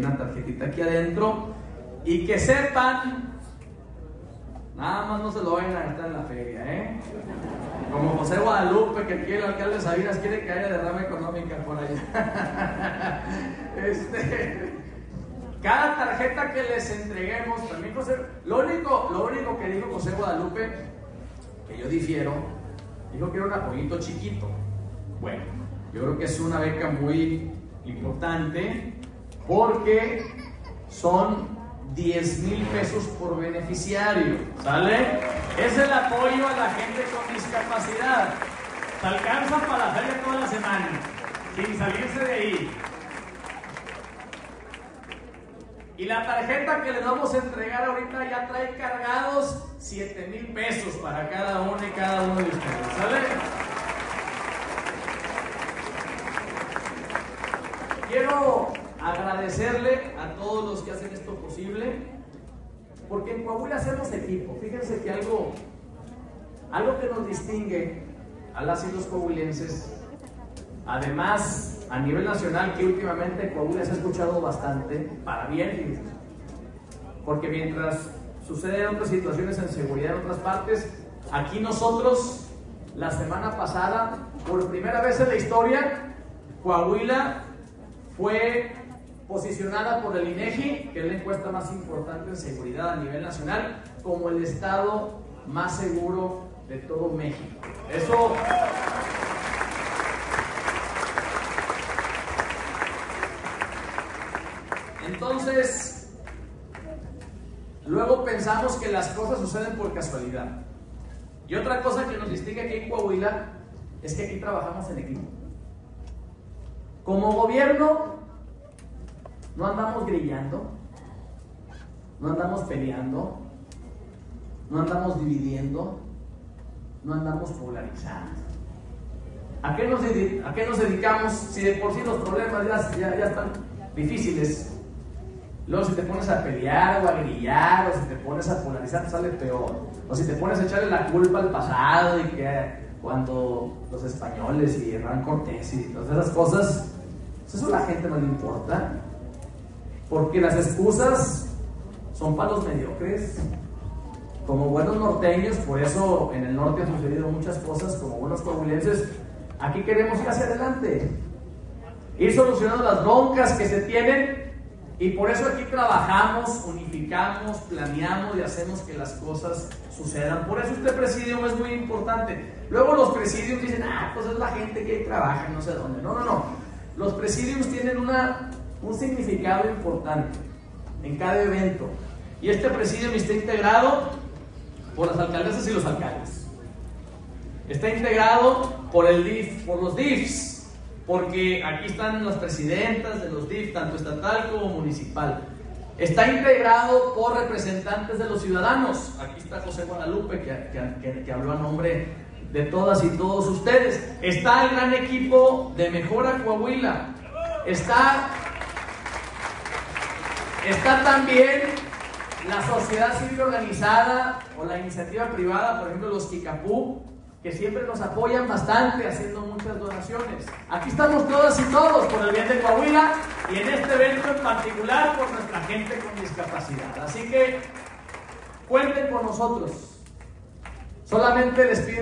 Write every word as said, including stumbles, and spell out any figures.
una tarjetita aquí adentro. Y que sepan, nada más no se lo vayan a gastar en la feria, ¿eh? Como José Guadalupe, que aquí el alcalde Sabinas quiere que haya derrama económica por allá. Este, cada tarjeta que les entreguemos, también José, lo único, lo único que dijo José Guadalupe, que yo difiero, dijo que era un apoyito chiquito. Bueno, yo creo que es una beca muy importante porque son diez mil pesos por beneficiario, ¿sale? Es el apoyo a la gente con discapacidad. Se alcanza para la feria toda la semana, sin salirse de ahí. Y la tarjeta que les vamos a entregar ahorita ya trae cargados siete mil pesos para cada uno y cada uno de ustedes, ¿sale? Quiero agradecerle a todos los que hacen esto posible, porque en Coahuila hacemos equipo. Fíjense que algo, algo que nos distingue a las y los coahuilenses, además a nivel nacional, que últimamente Coahuila se ha escuchado bastante, para bien, fíjense, porque mientras suceden otras situaciones en seguridad en otras partes, aquí nosotros, la semana pasada, por primera vez en la historia, Coahuila fue posicionada por el INEGI, que es la encuesta más importante en seguridad a nivel nacional, como el estado más seguro de todo México. Eso... Entonces, luego pensamos que las cosas suceden por casualidad. Y otra cosa que nos distingue aquí en Coahuila es que aquí trabajamos en equipo. Como gobierno, no andamos grillando, no andamos peleando, no andamos dividiendo, no andamos polarizando. ¿A qué nos, a qué nos dedicamos si de por sí los problemas ya, ya, ya están difíciles? Luego si te pones a pelear o a grillar o si te pones a polarizar sale peor. O si te pones a echarle la culpa al pasado y que cuando los españoles y Hernán Cortés y todas esas cosas, eso a la gente no le importa, porque las excusas son para los mediocres. Como buenos norteños, por eso en el norte han sucedido muchas cosas, como buenos coahuilenses, aquí queremos ir hacia adelante, ir solucionando las broncas que se tienen, y por eso aquí trabajamos, unificamos, planeamos y hacemos que las cosas sucedan. Por eso este presidium es muy importante. Luego los presidiums dicen, ah, pues es la gente que trabaja en no sé dónde. No, no, no. Los presidiums tienen una, un significado importante en cada evento. Y este presidium está integrado por las alcaldesas y los alcaldes. Está integrado por el D I F, por los D I Fs, porque aquí están las presidentas de los D I F, tanto estatal como municipal. Está integrado por representantes de los ciudadanos. Aquí está José Guadalupe, que, que, que habló a nombre de todas y todos ustedes. Está el gran equipo de Mejora Coahuila. Está, está también la sociedad civil organizada o la iniciativa privada, por ejemplo los Kikapú, que siempre nos apoyan bastante haciendo muchas donaciones. Aquí estamos todas y todos por el bien de Coahuila y en este evento en particular por nuestra gente con discapacidad. Así que cuenten con nosotros. Solamente les pido